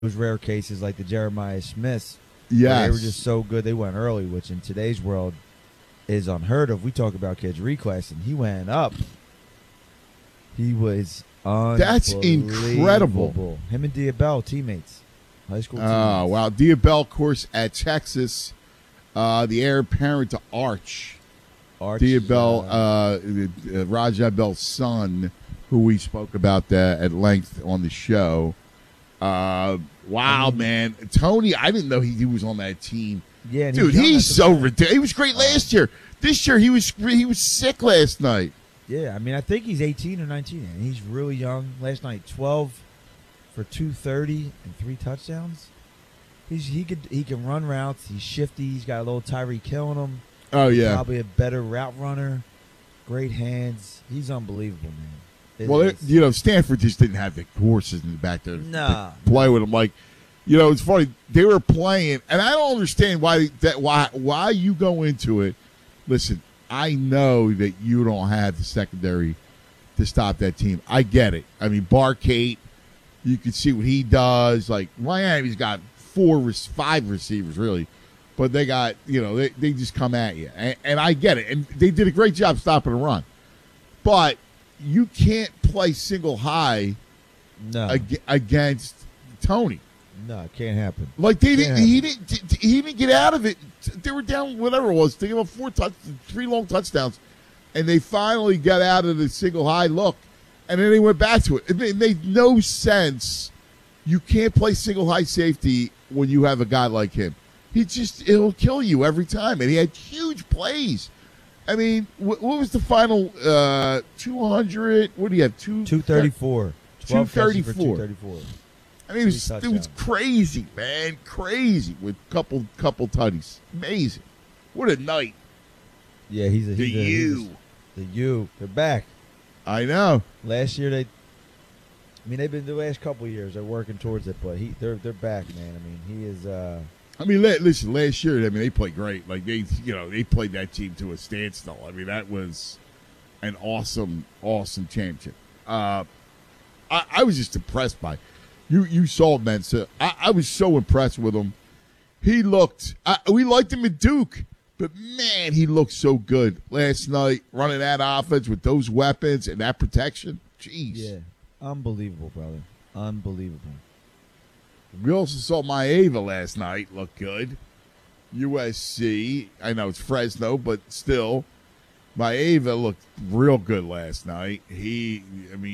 those rare cases like the Jeremiah Smiths. Where they were just Yes. so good they went early, which in today's world is unheard of. We talk about kids reclass, and he went up. He was That's incredible. unbelievable. Him and Diabell, teammates, high school teammates. Oh, wow. Diabell, of course, at Texas, the heir apparent to Arch. Arch, Diabell, Raja Bell's son, who we spoke about at length on the show. Wow, man. Tony, I didn't know he was on that team. yeah, and Dude, young he's at the so time. ridiculous. He was great last year. This year, he was sick last night. Yeah, I mean, I think he's 18 or 19, and he's really young. Last night, 12 for 230 and 3 touchdowns. He can run routes. He's shifty. He's got a little Tyreek Hill in him. Oh, yeah. Probably a better route runner. Great hands. He's unbelievable, man. Well, It's- Stanford just didn't have the horses in the back there Nah. to play with him. Like, it's funny. They were playing, and I don't understand why you go into it. Listen, I know that you don't have the secondary to stop that team. I get it. I mean, Barkate, you can see what he does. Like, Miami's got 5 receivers, really. But they got, they just come at you. And I get it. And they did a great job stopping the run. But you can't play single high no, against Tony. no, it can't happen. Like Can't happen. he didn't get out of it. They were down whatever it was. They gave up 3 long touchdowns, and they finally got out of the single high look, and then they went back to it. It made no sense. You can't play single high safety when you have a guy like him. It'll kill you every time, and he had huge plays. I mean, what was the final 200? What do you have? 234. 12 catches for 234. 234. I mean, it was touchdowns. crazy, man, crazy with couple tutties. Amazing. What a night. Yeah, he's a The he's U. The U. They're back. I know. Last year they've been the last couple of years. They're working towards it, but they're back, man. I mean, he is. I mean, listen. Last year, they played great. Like they played that team to a standstill. I mean, that was an awesome championship. I was just impressed by. You saw Mensa. I was so impressed with him. He looked. We liked him at Duke, but man, he looked so good last night running that offense with those weapons and that protection. Jeez. Yeah, unbelievable, brother. Unbelievable. We also saw Maeva last night look good. USC. I know it's Fresno, but still, Maeva looked real good last night. He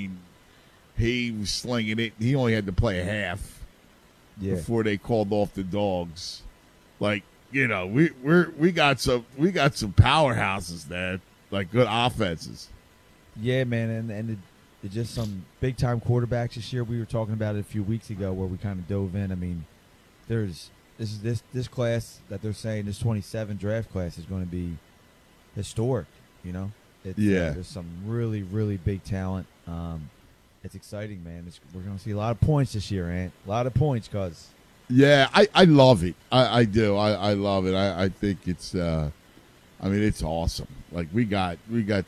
was slinging it. He only had to play a half before they called off the dogs. Like, we got some powerhouses there, like good offenses. Yeah, man, and just some big time quarterbacks this year. We were talking about it a few weeks ago where we kind of dove in. I mean, this class that they're saying, this 27 draft class is going to be historic. There's some really, really big talent. It's exciting, man. We're going to see a lot of points this year, Ant. A lot of points, cuz. Yeah, I love it. I do. I love it. I think it's. It's awesome. Like we got.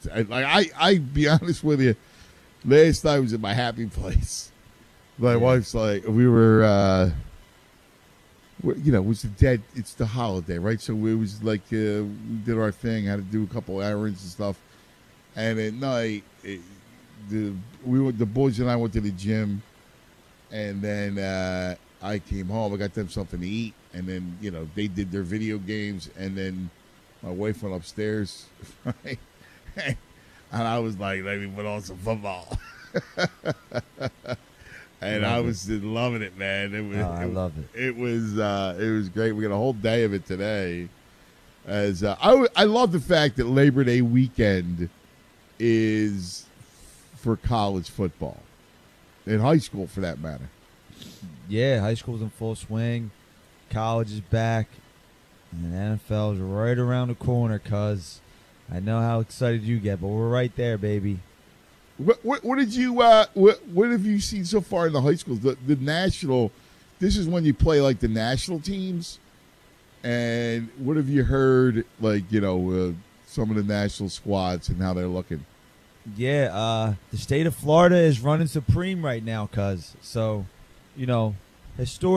I be honest with you. Last night was at my happy place. My wife's like, we were. It was it's the holiday, right? So it was like we did our thing. Had to do a couple errands and stuff. And at night, the boys and I went to the gym, and then I came home. I got them something to eat, and then they did their video games, and then my wife went upstairs, right? And I was like, let me put on some football, and I was just loving it, man. I love it. It was great. We got a whole day of it today. As I love the fact that Labor Day weekend is for college football, in high school for that matter. Yeah, high school's in full swing. College is back. And the NFL is right around the corner, cuz. I know how excited you get, but we're right there, baby. What did you what have you seen so far in the high schools? The national, this is when you play like the national teams. And what have you heard, like, some of the national squads and how they're looking? Yeah, the state of Florida is running supreme right now, cuz. So, historic